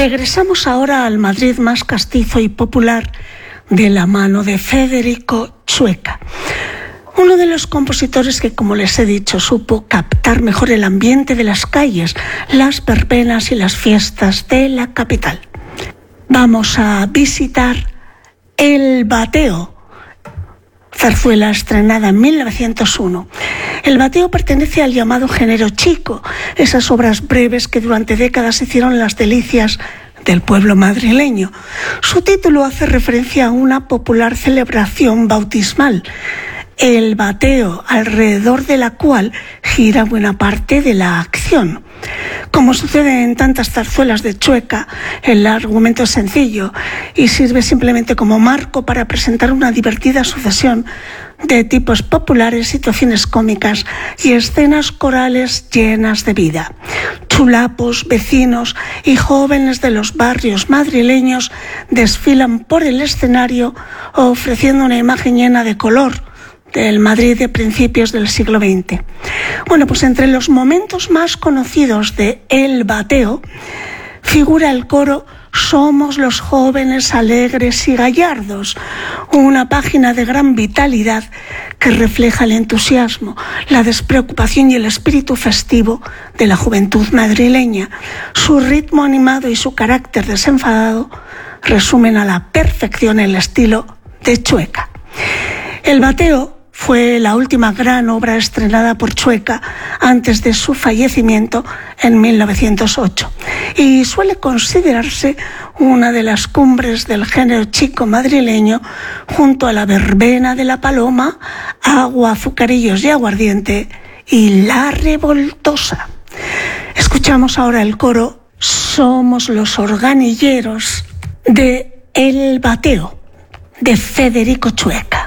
Regresamos ahora al Madrid más castizo y popular de la mano de Federico Chueca, uno de los compositores que, como les he dicho, supo captar mejor el ambiente de las calles, las verbenas y las fiestas de la capital. Vamos a visitar El Bateo, zarzuela estrenada en 1901. El bateo pertenece al llamado género chico, esas obras breves que durante décadas hicieron las delicias del pueblo madrileño. Su título hace referencia a una popular celebración bautismal, el bateo, alrededor de la cual gira buena parte de la acción. Como sucede en tantas zarzuelas de Chueca, el argumento es sencillo y sirve simplemente como marco para presentar una divertida sucesión de tipos populares, situaciones cómicas y escenas corales llenas de vida. Chulapos, vecinos y jóvenes de los barrios madrileños desfilan por el escenario ofreciendo una imagen llena de color del Madrid de principios del siglo XX. Bueno, pues entre los momentos más conocidos de El Bateo figura el coro Somos los jóvenes alegres y gallardos, una página de gran vitalidad que refleja el entusiasmo, la despreocupación y el espíritu festivo de la juventud madrileña. Su ritmo animado y su carácter desenfadado resumen a la perfección el estilo de Chueca. El Bateo fue la última gran obra estrenada por Chueca antes de su fallecimiento en 1908 y suele considerarse una de las cumbres del género chico madrileño junto a la verbena de la Paloma, Agua, azucarillos y aguardiente y La Revoltosa. Escuchamos ahora el coro Somos los organilleros de El Bateo de Federico Chueca.